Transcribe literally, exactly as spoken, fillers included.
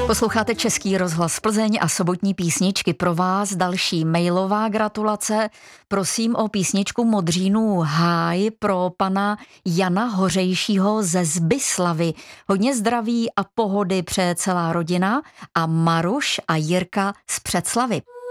Posloucháte Český rozhlas Plzeň a sobotní písničky. Pro vás další mailová gratulace. Prosím o písničku Modřínů háj pro pana Jana Hořejšího ze Zbyslavy. Hodně zdraví a pohody přeje celá rodina a Maruš a Jirka z Předslavy.